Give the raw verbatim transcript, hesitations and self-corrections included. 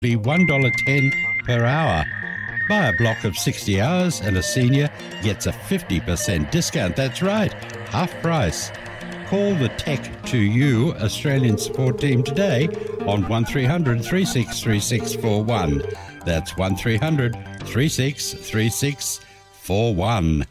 one dollar ten per hour. Buy a block of sixty hours and a senior gets a fifty percent discount. That's right, half price. Call the Tech to You Australian support team today on one three hundred, three six three six four one. That's one three hundred, three six three six four one.